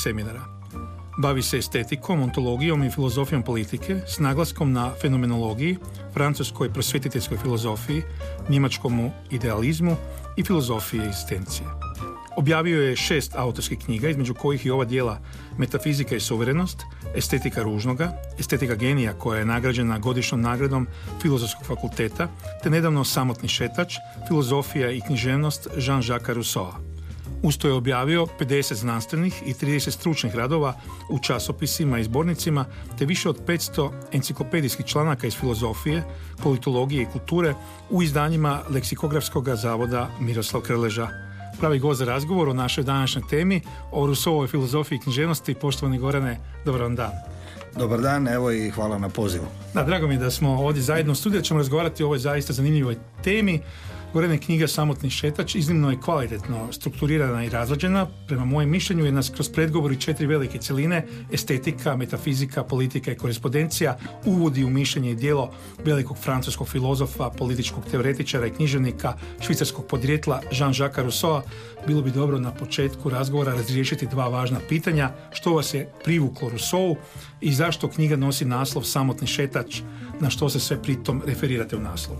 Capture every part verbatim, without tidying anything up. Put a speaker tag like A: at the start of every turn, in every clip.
A: seminara. Bavi se estetikom, ontologijom i filozofijom politike s naglaskom na fenomenologiji, francuskoj prosvjetiteljskoj filozofiji, njemačkom idealizmu i filozofiji egzistencije. Objavio je šest autorskih knjiga, između kojih i ova djela Metafizika i suverenost, Estetika ružnoga, Estetika genija koja je nagrađena godišnjom nagradom Filozofskog fakulteta, te nedavno Samotni šetač, Filozofija i književnost Jean-Jacques Rousseaua. Usto je objavio pedeset znanstvenih i trideset stručnih radova u časopisima i zbornicima, te više od petsto enciklopedijskih članaka iz filozofije, politologije i kulture u izdanjima Leksikografskog zavoda Miroslav Krleža. Pravi gost za razgovor o našoj današnjoj temi, o Rousseauovoj filozofiji i književnosti. Poštovani Gorane, dobar vam dan.
B: Dobar dan, evo i hvala na pozivu.
A: Da, drago mi je da smo ovdje zajedno u studiju, ćemo razgovarati o ovoj zaista zanimljivoj temi. Gorane, knjiga Samotni šetač iznimno je kvalitetno strukturirana i razrađena, prema mojem mišljenju, jer nas kroz predgovori četiri velike cjeline, estetika, metafizika, politika i korespondencija, uvodi u mišljenje i djelo velikog francuskog filozofa, političkog teoretičara i književnika švicarskog podrijetla Jean-Jacques Rousseaua. Bilo bi dobro na početku razgovora razriješiti dva važna pitanja: što vas je privuklo Rousseau i zašto knjiga nosi naslov Samotni šetač, na što se sve pritom referirate u naslovu?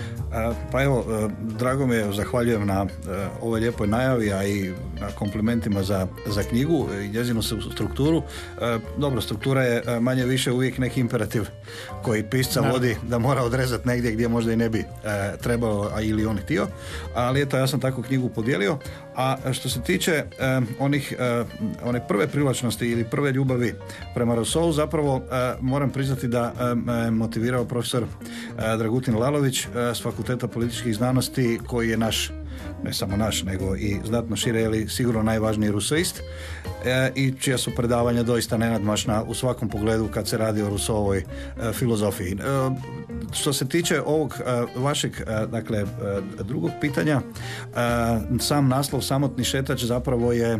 B: Pa evo, drago mi je, zahvaljujem na ovoj lijepoj najavi, a i na komplimentima za, za knjigu i njezinu strukturu. Dobro, struktura je manje više uvijek neki imperativ koji pisca da. vodi da mora odrezati negdje gdje možda i ne bi trebalo, a ili on htio, ali eto, ja sam takvu knjigu podijelio. A što se tiče um, onih, uh, one prve privlačnosti ili prve ljubavi prema Rousseau, zapravo uh, moram priznati da uh, me motivirao profesor uh, Dragutin Lalović uh, s Fakulteta političkih znanosti, koji je naš, ne samo naš, nego i znatno šire, ili sigurno najvažniji rusoist, e, i čija su predavanja doista nenadmašna u svakom pogledu kad se radi o Rousseauovoj e, filozofiji. E, što se tiče ovog e, vašeg e, dakle, e, drugog pitanja, e, sam naslov Samotni šetač zapravo je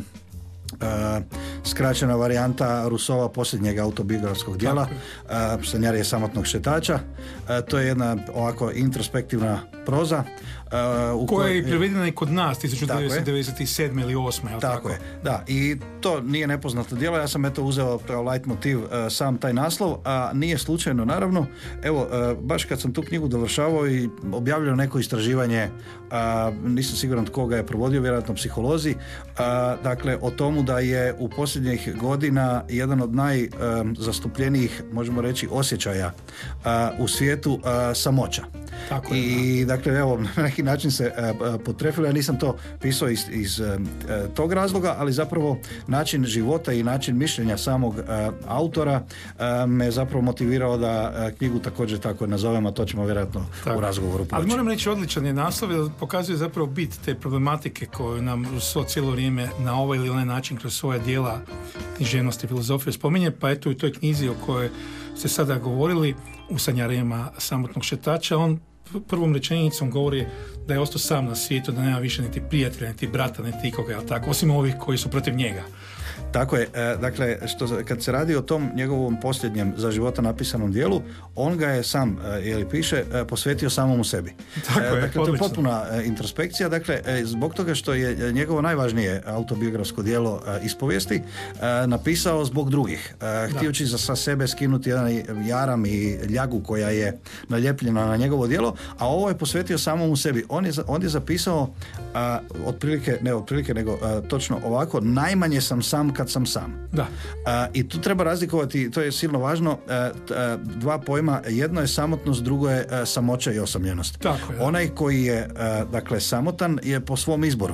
B: Uh, skraćena varijanta Rousseaua posljednjeg autobiografskog djela uh, Sanjarije samotnog šetača. Uh, to je jedna ovako introspektivna proza uh, u
A: koja je prevedena i kod nas tisuću devetsto devedeset sedme ili osme.
B: Tako, tako je, da, i to nije nepoznato djelo. Ja sam eto uzeo kao leitmotiv uh, sam taj naslov, a nije slučajno, naravno. Evo, uh, baš kad sam tu knjigu dovršavao i objavljeno neko istraživanje, uh, nisam siguran tko ga je provodio, vjerojatno psiholozi, uh, dakle o tomu da je u posljednjih godina jedan od najzastupljenijih, um, možemo reći, osjećaja uh, u svijetu uh, samoća.
A: Tako
B: je, I da. dakle, evo, na neki način se uh, potrefilo, ja nisam to pisao iz, iz uh, tog razloga, ali zapravo način života i način mišljenja samog uh, autora uh, me zapravo motivirao da uh, knjigu također tako nazovem, a to ćemo vjerojatno tako u razgovoru poći.
A: Ali moram reći, odličan je naslov, jer pokazuje zapravo bit te problematike koju nam Rousseau cijelo vrijeme na ovaj ili onaj način kroz svoja djela književnosti i filozofije spominje, pa eto u toj knjizi o kojoj ste sada govorili, u Sanjarijama samotnog šetača, on prvom rečenicom govori da je ostao sam na svijetu, da nema više niti prijatelja, niti brata, niti ikoga, jel tako, osim ovih koji su protiv njega.
B: Tako je, e, dakle, što, kad se radi o tom njegovom posljednjem za života napisanom dijelu, on ga je sam, e, ili piše, e, posvetio samomu sebi.
A: Tako je,
B: e, dakle,
A: odlično.
B: to je potpuna e, introspekcija, dakle, e, zbog toga što je njegovo najvažnije autobiografsko dijelo e, ispovijesti e, napisao zbog drugih, e, htioći za sa sebe skinuti jedan jaram i ljagu koja je naljepljena na njegovo dijelo, a ovo je posvetio samomu sebi. On je, on je zapisao a, otprilike, ne otprilike, nego a, točno ovako: najmanje sam sam kad sam sam.
A: Da.
B: A, I tu treba razlikovati, to je silno važno, a, a, dva pojma. Jedno je samotnost, drugo je a, samoća i osamljenost.
A: Tako je.
B: Onaj koji je a, dakle samotan je po svom izboru.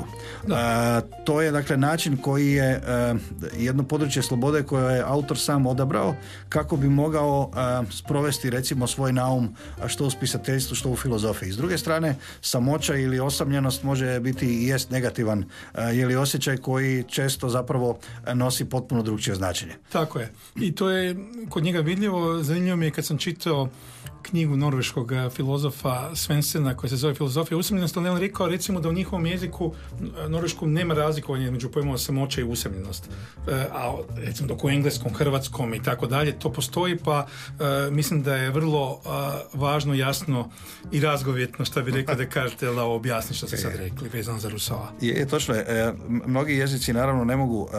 B: A, to je dakle način koji je a, jedno područje slobode koje je autor sam odabrao kako bi mogao a, sprovesti recimo svoj naum, a što u spisateljstvu, što u filozofiji. S druge strane, samoća ili osamljenost može biti i jest negativan a, ili osjećaj koji često zapravo nosi potpuno drugčije značenje.
A: Tako je. I to je kod njega vidljivo. Zanimljivo mi je kad sam čitao knjigu norveškog filozofa Svensena koja se zove Filozofija usamljenosti, on je rekao recimo da u njihovom jeziku norveškom nema razlikovanja među pojmova samoća i usamljenost. E, a recimo dok u engleskom, hrvatskom i tako dalje to postoji, pa e, mislim da je vrlo a, važno, jasno i razgovjetno, što bi rekao Descartes, objasniti što ste sad rekli vezano za Rousseaua.
B: Je, točno je. E, mnogi jezici naravno ne mogu a,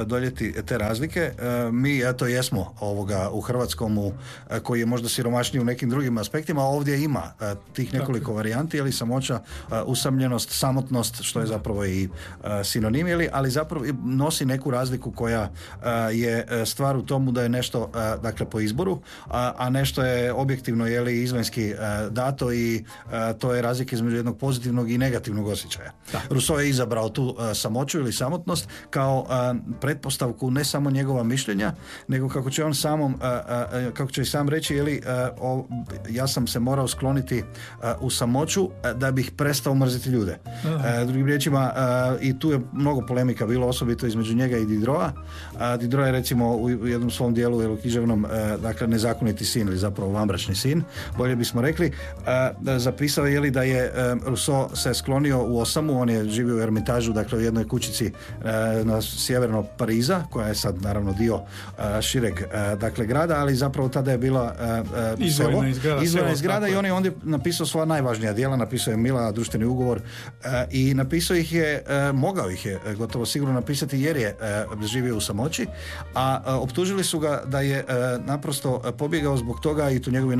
B: preodoljeti te razlike. Mi eto jesmo ovoga u hrvatskomu koji je možda siromašniji u nekim drugim aspektima, a ovdje ima tih nekoliko varijanti, ili samoća, usamljenost, samotnost, što je zapravo i sinonim, ili, ali zapravo nosi neku razliku koja je stvar u tomu da je nešto dakle po izboru, a, a nešto je objektivno jeli izvanjski dato i to je razlika između jednog pozitivnog i negativnog osjećaja. Da. Rousseau je izabrao tu samoću ili samotnost kao a, pretpostavku ne samo njegova mišljenja, nego kako će on samom, a, a, kako će i sam reći, jeli, a, o, ja sam se morao skloniti a, u samoću a, da bih prestao mrziti ljude. A, drugim riječima, a, i tu je mnogo polemika bilo, osobito između njega i Dideroa. A, Diderot je recimo u jednom svom dijelu, jel, književnom, a, dakle nezakoniti sin ili zapravo vanbračni sin, bolje bismo rekli, a, da zapisao je li da je a, Rousseau se sklonio u osamu, on je živio u Ermitažu, dakle u jednoj kućici a, na sjeverno Pariza, koja je sad naravno dio a, šireg a, dakle grada, ali zapravo tada je bila
A: izvojena izgrada,
B: izvojena izgrada i on je ondje napisao svoja najvažnija djela, napisao je Mila, društveni ugovor a, i napisao ih je, a, mogao ih je gotovo sigurno napisati jer je a, živio u samoći, a, a optužili su ga da je a, naprosto pobjegao zbog toga, i tu njegovi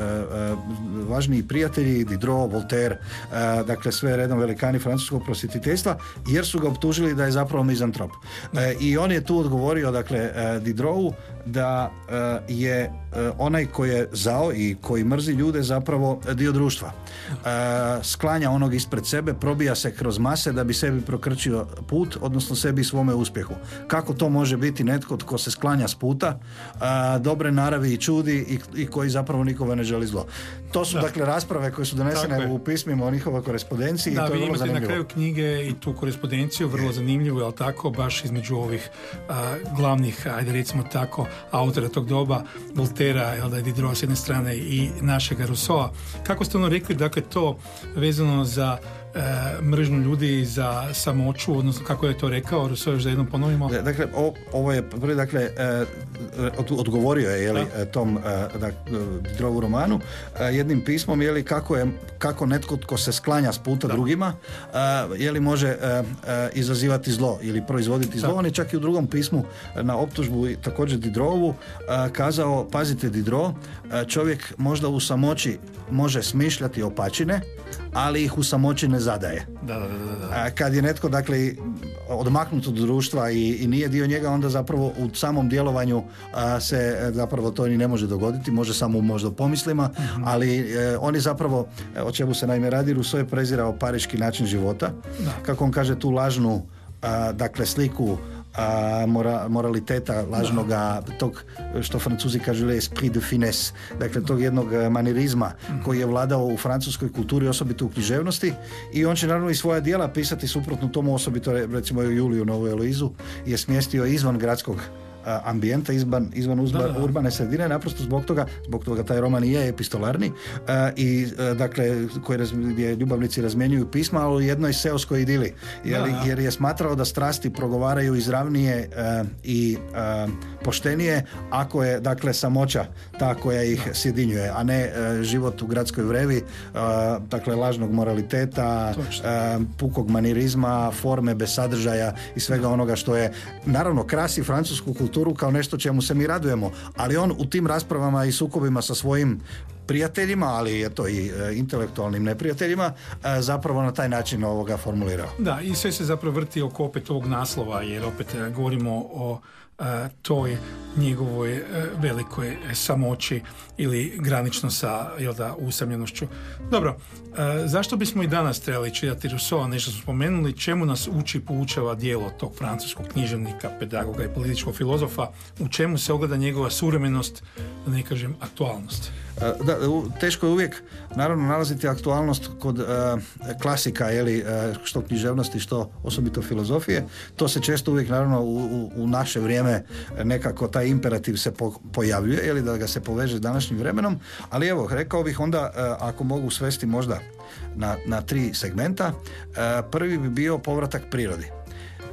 B: najvažniji prijatelji Diderot, Voltaire, a, dakle sve redom velikani francuskog prosvjetiteljstva, jer su ga optužili da je zapravo mizantrop. E, I on je tu odgovorio, dakle, Diderotu da e, je e, onaj koji je zao i koji mrzi ljude zapravo dio društva. E, sklanja onog ispred sebe, probija se kroz mase da bi sebi prokrčio put, odnosno sebi svome uspjehu. Kako to može biti netko tko se sklanja s puta, e, dobre naravi i čudi i, i koji zapravo nikome ne želi zlo. To su da. dakle rasprave koje su donesene u pismima o njihovoj korespondenciji,
A: da,
B: i to je vrlo zanimljivo.
A: Na kraju knjige i tu korespondenciju vrlo zanimljivo, jel tako, baš između ovih a, glavnih, ajde recimo tako, autora tog doba, Voltera, jel da je Diderot s jedne strane i našega Rousseaua. Kako ste ono rekli, dakle, to vezano za E, mržnju ljudi, za samoću, odnosno kako je to rekao Rousseau, još da jednom ponovimo.
B: Dakle, o, ovo je prvi, dakle, e, od, odgovorio je, jeli, da. tom e, Diderovu romanu e, jednim pismom, jeli, kako je, kako netko tko se sklanja s puta da. drugima, e, jeli može e, e, izazivati zlo ili proizvoditi zlo. Da. On je čak i u drugom pismu na optužbu također Diderovu e, kazao, pazite Diderot, e, čovjek možda u samoći može smišljati opačine, ali ih u samoći ne zadaje.
A: Da, da, da, da.
B: Kad je netko, dakle, odmaknut od društva i, i nije dio njega, onda zapravo u samom djelovanju a, se zapravo to ni ne može dogoditi, može samo možda u pomislima, mm-hmm. ali e, on je zapravo, o čemu se naime radi, Rousseau je prezirao pariški način života, da. kako on kaže, tu lažnu a, dakle sliku a, mora, moraliteta lažnoga, tog što Francuzi kažu l'esprit de finesse, dakle tog jednog manirizma mm. koji je vladao u francuskoj kulturi, osobito u književnosti, i on će naravno i svoja djela pisati suprotno tomu, osobito recimo Juliju Novu Eloizu je smjestio izvan gradskog ambijenta, izvan, izvan uzba, da, da. urbane sredine, naprosto zbog toga, zbog toga taj roman i je epistolarni uh, i uh, dakle koji raz, gdje ljubavnici razmjenjuju pisma, ali u jednoj seoskoj idili, jer, da, da. jer je smatrao da strasti progovaraju izravnije uh, i uh, poštenije ako je, dakle, samoća ta koja ih da. sjedinjuje, a ne uh, život u gradskoj vrevi, uh, dakle lažnog moraliteta, uh, pukog manirizma, forme bez sadržaja i svega onoga što je naravno krasi francusku kulturu kao nešto čemu se mi radujemo, ali on u tim raspravama i sukobima sa svojim prijateljima, ali eto i e, intelektualnim neprijateljima, e, zapravo na taj način ovoga formulirao.
A: Da, i sve se zapravo vrti oko opet ovog naslova, jer opet e, govorimo o e, toj njegovoj e, velikoj samoći ili granično sa, jel da, usamljenošću. Dobro, e, zašto bismo i danas trebali čitati Rousseaua, nešto smo spomenuli, čemu nas uči, poučava djelo tog francuskog književnika, pedagoga i političkog filozofa, u čemu se ogleda njegova suvremenost, da ne kažem aktualnost?
B: Da, teško je uvijek naravno nalaziti aktualnost kod uh, klasika, jeli, uh, što književnosti, što osobito filozofije. To se često uvijek naravno u, u, u naše vrijeme nekako taj imperativ se po, pojavljuje, jeli, da ga se poveže s današnjim vremenom, ali evo, rekao bih onda, uh, ako mogu svesti možda na, na tri segmenta, uh, prvi bi bio povratak prirodi.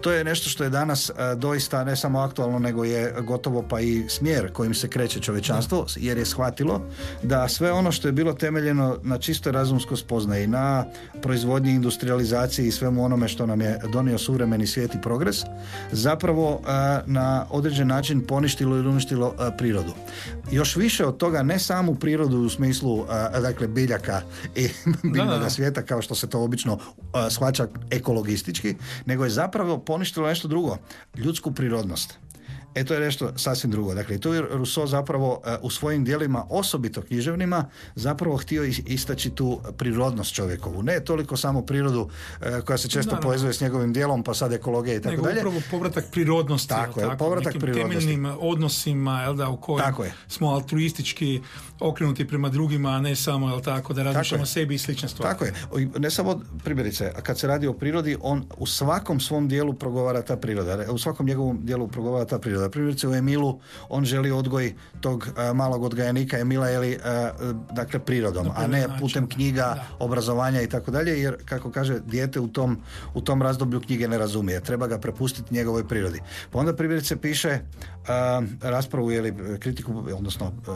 B: To je nešto što je danas doista ne samo aktualno, nego je gotovo pa i smjer kojim se kreće čovječanstvo, jer je shvatilo da sve ono što je bilo temeljeno na čistoj razumskoj spoznaji, na proizvodnji, industrializaciji i svemu onome što nam je donio suvremeni svijet i progres, zapravo na određen način poništilo i uništilo prirodu. Još više od toga, ne samo prirodu u smislu dakle biljaka i biljnoga svijeta kao što se to obično shvaća ekologistički, nego je zapravo poništilo nešto drugo, ljudsku prirodnost. E to je nešto sasvim drugo. Dakle, tu je Rousseau zapravo uh, u svojim dijelima, osobito književnima, zapravo htio istaći tu prirodnost čovjekovu. Ne toliko samo prirodu uh, koja se često povezuje s njegovim dijelom, pa sad ekologija i tako dalje.
A: Nego upravo povratak prirodnosti.
B: Tako je,
A: tako,
B: povratak
A: nekim
B: prirodnosti.
A: Temeljnim odnosima, jel da, u kojim smo altruistički okrenuti prema drugima, a ne samo, jel tako, da razmišljamo o sebi i slične stvari.
B: Tako je. Ne samo, primjerice, kad se radi o prirodi, on u svakom svom dijelu progovara ta priroda. U svakom njegovom dijelu progovara ta priroda. Primjerice u Emilu on želi odgoj tog uh, malog odgajanika Emila jeli, uh, dakle prirodom, a ne način, putem knjiga, da. obrazovanja i tako dalje, jer kako kaže dijete u tom, u tom razdoblju knjige ne razumije, treba ga prepustiti njegovoj prirodi. Pa onda primjerice piše uh, raspravu ili kritiku, odnosno uh,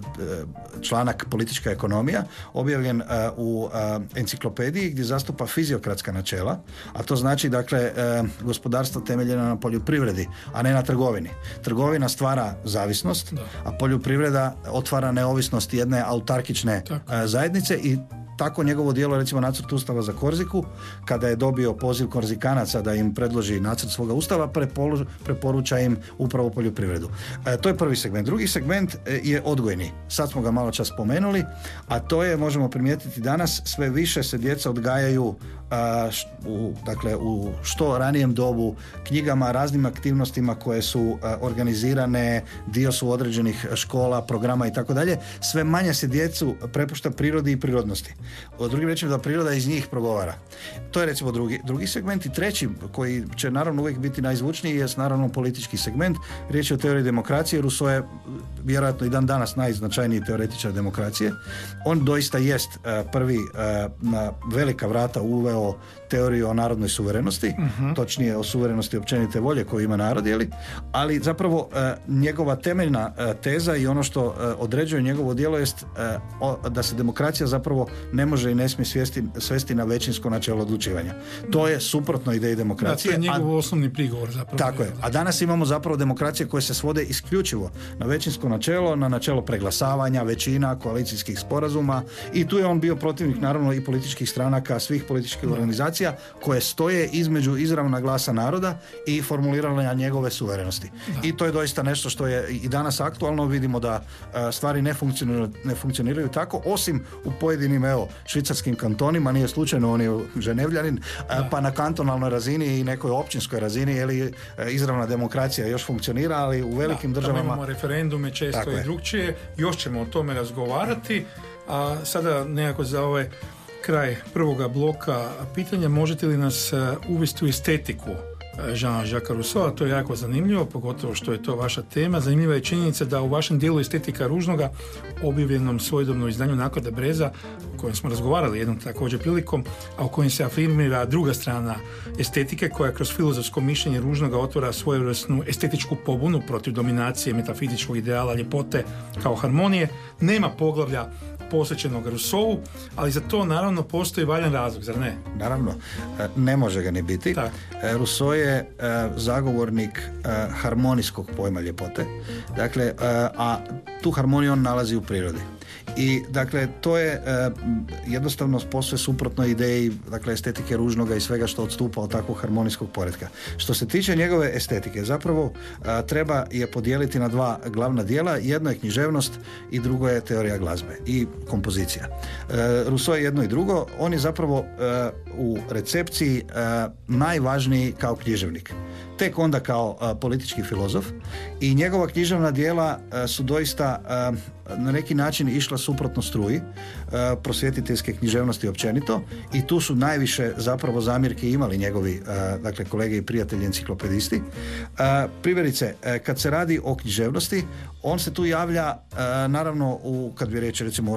B: članak Politička ekonomija, objavljen uh, u uh, enciklopediji gdje zastupa fiziokratska načela, a to znači dakle uh, gospodarstvo temeljeno na poljoprivredi, a ne na trgovini. Trgovina stvara zavisnost, da. a poljoprivreda otvara neovisnost jedne autarkične Tako. zajednice i tako njegovo djelo, recimo nacrt ustava za Korziku, kada je dobio poziv Korzikanaca da im predloži nacrt svoga ustava, prepolu, preporuča im upravo poljoprivredu. E, to je prvi segment. Drugi segment je odgojni. Sad smo ga malo čas spomenuli, a to je, možemo primijetiti danas, sve više se djeca odgajaju a, š, u, dakle, u što ranijem dobu knjigama, raznim aktivnostima koje su a, organizirane, dio su određenih škola, programa i tako dalje. Sve manje se djecu prepušta prirodi i prirodnosti. O drugim rečima da priroda iz njih progovara. To je recimo drugi, drugi segment i treći koji će naravno uvijek biti najzvučniji je naravno politički segment. Riječ je o teoriji demokracije. Rousseau je vjerojatno i dan danas najznačajniji teoretičar demokracije. On doista jest uh, prvi uh, na velika vrata uveo teoriju o narodnoj suverenosti, uh-huh. točnije o suverenosti općenite volje koju ima narod, jeli? Ali zapravo uh, njegova temeljna uh, teza i ono što uh, određuje njegovo djelo jest uh, o, da se demokracija zapravo ne može i ne smije svesti, svesti na većinsko načelo odlučivanja. To je suprotno ideji demokracije.
A: Da, to je njegov a, osnovni prigovor zapravo.
B: Tako je. A danas imamo zapravo demokracije koje se svode isključivo na većinsko načelo, na načelo preglasavanja, većina, koalicijskih sporazuma i tu je on bio protivnik naravno i političkih stranaka, svih političkih organizacija koje stoje između izravna glasa naroda i formuliranja njegove suverenosti. Da. I to je doista nešto što je i danas aktualno. Vidimo da a, stvari ne funkcioniraju, ne funkcioniraju tako, osim u pojedinim evo, švicarskim kantonima, nije slučajno on je ženevljanin, da. pa na kantonalnoj razini i nekoj općinskoj razini je izravna demokracija još funkcionira, ali u velikim da, državama
A: imamo referendume često i drugčije, još ćemo o tome razgovarati, a sada nekako za ovaj kraj prvoga bloka pitanja, možete li nas uvesti u estetiku Jean-Jacques Rousseau, to je jako zanimljivo, pogotovo što je to vaša tema. Zanimljiva je činjenica da u vašem dijelu Estetika ružnoga, objavljenom svojedobno izdanju Naklade Breza, o kojem smo razgovarali jednom također prilikom, a u kojem se afirmira druga strana estetike koja kroz filozofsko mišljenje ružnoga otvara svojevrsnu estetičku pobunu protiv dominacije metafizičkog ideala ljepote kao harmonije. Nema poglavlja posvećenog Rousseau, ali za to naravno postoji valjan razlog, zar ne?
B: Naravno, ne može ga ni biti.
A: Tak.
B: Rousseau je zagovornik harmonijskog pojma ljepote, dakle, a tu harmoniju on nalazi u prirodi. I dakle to je e, jednostavno posve suprotno ideji, dakle, estetike ružnoga i svega što odstupa od takvog harmonijskog poretka. Što se tiče njegove estetike, zapravo a, treba je podijeliti na dva glavna dijela. Jedno je književnost i drugo je teorija glazbe i kompozicija. E, Rousseau je jedno i drugo. On je zapravo e, u recepciji e, najvažniji kao književnik, tek onda kao a, politički filozof, i njegova književna djela a, su doista a, na neki način išla suprotno struji a, prosvjetiteljske književnosti općenito, i tu su najviše zapravo zamjerke imali njegovi a, dakle kolege i prijatelji enciklopedisti. A, primjerice, a, kad se radi o književnosti, on se tu javlja a, naravno u, kad bi reći recimo o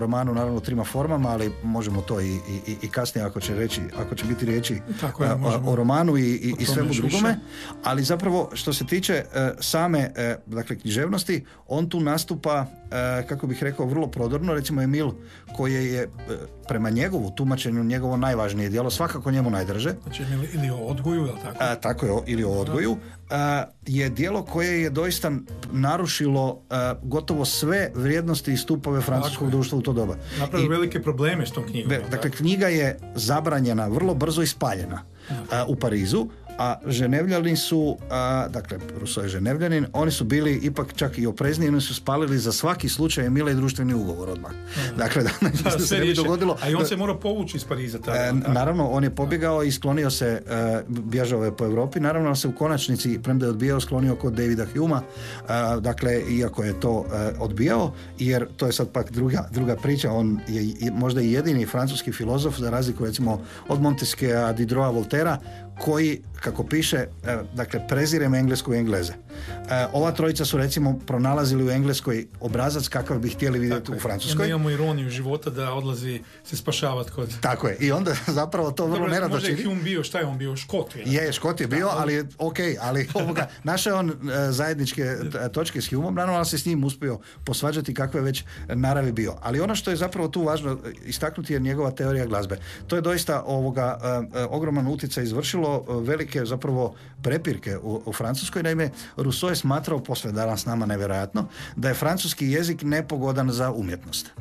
B: romanu, naravno trima formama, ali možemo to i, i, i kasnije ako će reći, ako će biti riječi
A: je,
B: o, o romanu i, i, i svemu drugome. Ali zapravo što se tiče uh, same uh, dakle, književnosti, on tu nastupa, uh, kako bih rekao, vrlo prodorno. Recimo Emil, koje je uh, prema njegovu tumačenju njegovo najvažnije djelo, svakako njemu najdraže.
A: Znači ili o odgoju, ili tako?
B: A, tako je, ili o odgoju. A, je djelo koje je doista narušilo a, gotovo sve vrijednosti i stupove francuskog društva u to doba.
A: Napravio velike probleme s tom knjigom.
B: Be, dakle, knjiga je zabranjena, vrlo brzo ispaljena a, u Parizu, a Ženevljani su, a, dakle, Rousseau je Ženevljanin, oni su bili ipak čak i oprezni, oni su spalili za svaki slučaj Emila i društveni ugovor odmah. Mm. Dakle, da, da, da se ne bi dogodilo...
A: A i on se mora povući iz Pariza. Tada,
B: e, naravno, on je pobjegao i sklonio se, e, bježao je po Europi, naravno se u konačnici, premda je odbijao, sklonio kod Davida Humea, e, dakle, iako je to e, odbijao, jer to je sad pak druga, druga priča, on je možda i jedini francuski filozof, za razliku recimo od Montesquieu, Diderota, Voltera, koji, kako piše, dakle, prezirem Englesku i Engleze. Ova trojica su recimo pronalazili u Engleskoj obrazac kakav bi htjeli vidjeti tako u Francuskoj.
A: I imamo ironiju života da odlazi se spašavati kod...
B: Tako je. I onda zapravo to vrlo nerado čini.
A: Može je Hume bio, šta je on bio? Škot je.
B: Je, Škot je bio, da, ali ok, ali ovoga, našao je on zajedničke točke s Humeom, naravno, ali se s njim uspio posvađati kakve već naravi bio. Ali ono što je zapravo tu važno istaknuti je njegova teorija glazbe. To je doista ovoga ogroman utjecaj izvršilo, velike zapravo prepirke u, u Francuskoj. Naime, Rousseau je smatrao, posve danas nama nevjerojatno, da je francuski jezik nepogodan za umjetnost.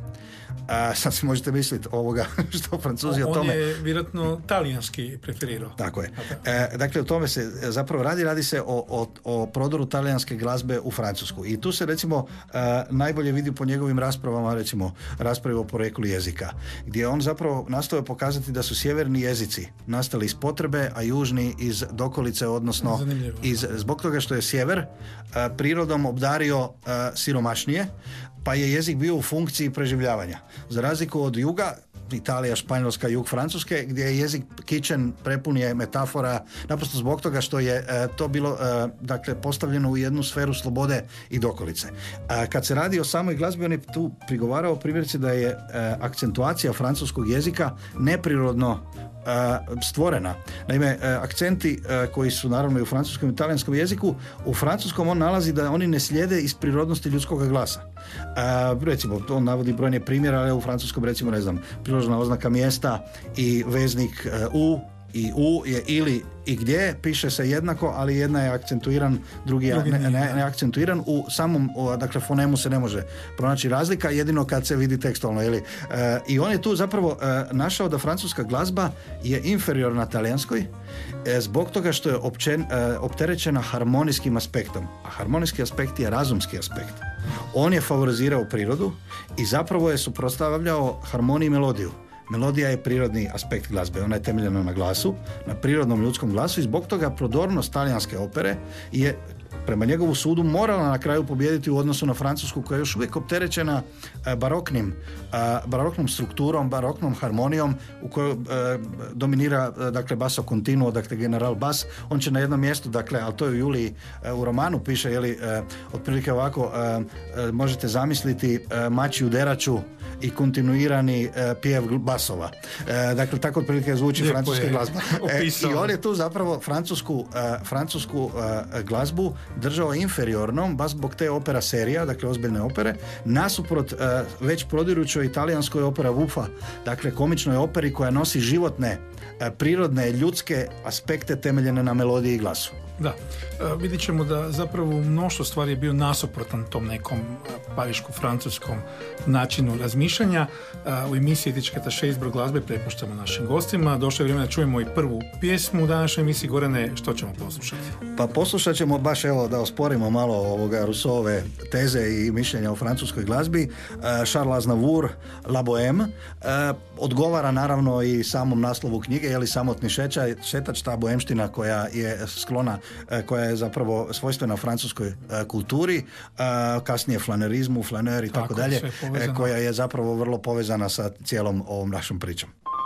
B: A, sad si možete misliti ovoga što Francuzi o, o tome...
A: On je vjerojatno talijanski preferirao.
B: Tako je. E, dakle, o tome se zapravo radi. Radi se o, o, o prodoru talijanske glazbe u Francusku. I tu se recimo a, najbolje vidi po njegovim raspravama, recimo raspravi o poreklu jezika, gdje on zapravo nastoje pokazati da su sjeverni jezici nastali iz potrebe, a južni iz dokolice, odnosno iz, zbog toga što je sjever a, prirodom obdario a, siromašnije, pa je jezik bio u funkciji preživljavanja. Za razliku od juga, Italija, Španjolska, jug Francuske, gdje je jezik kičen, prepun je metafora, naprosto zbog toga što je e, to bilo e, dakle, postavljeno u jednu sferu slobode i dokolice. E, kad se radi o samoj glazbi, on je tu prigovarao primjerice da je e, akcentuacija francuskog jezika neprirodno stvorena. Naime, akcenti koji su naravno i u francuskom i italijanskom jeziku, u francuskom on nalazi da oni ne slijede iz prirodnosti ljudskog glasa. A, recimo, on navodi brojne primjere, ali u francuskom, recimo, ne znam, priložena oznaka mjesta i veznik u i u je ili i gdje, piše se jednako, ali jedna je akcentuiran, drugi je ne, ne, ne akcentuiran. U samom, dakle, fonemu se ne može pronaći razlika, jedino kad se vidi tekstualno. Ili, e, I on je tu zapravo e, našao da francuska glazba je inferiorna talijanskoj e, zbog toga što je općen, e, opterećena harmonijskim aspektom. A harmonijski aspekt je razumski aspekt. On je favorizirao prirodu i zapravo je suprotstavljao harmoniji i melodiju. Melodija je prirodni aspekt glazbe, ona je temeljena na glasu, na prirodnom ljudskom glasu i zbog toga prodornost talijanske opere je prema njegovu sudu morala na kraju pobijediti u odnosu na francusku koja je još uvijek opterećena baroknim, baroknom strukturom, baroknom harmonijom u kojoj dominira dakle basso continuo, dakle general bas. On će na jednom mjestu, dakle, ali to je u Juliji u romanu piše, jeli, otprilike ovako, možete zamisliti mačiju deraču i kontinuirani uh, pjev basova. Uh, dakle, tako otprilike zvuči lijepo francuska glazba. E, I on je tu zapravo francusku, uh, francusku uh, glazbu držao inferiornom, baš zbog te opera serija, dakle ozbiljne opere, nasuprot uh, već prodirućoj italijanskoj opera Buffa, dakle komičnoj operi koja nosi životne, uh, prirodne, ljudske aspekte temeljene na melodiji i glasu.
A: Da, uh, vidjet ćemo da zapravo mnoštvo stvari je bio nasuprotan tom nekom uh, pariško-francuskom načinu razmišljanja. Uh, u emisiji Etičketa šest izbor glazbe prepuštamo našim gostima. Došlo je vrijeme da čujemo i prvu pjesmu u današnjoj emisiji. Gorane, što ćemo poslušati?
B: Pa poslušat ćemo baš, evo, da osporimo malo ovoga Rousseauove teze i mišljenja o francuskoj glazbi. Uh, Charles Aznavour, La Bohème, uh, odgovara naravno i samom naslovu knjige, je li samotni šeća, šetač, ta bohemština koja je sklona, koja je zapravo svojstvena francuskoj kulturi, kasnije flanerizmu, flaner i tako, tako dalje, koja je zapravo vrlo povezana sa cijelom ovom našom pričom.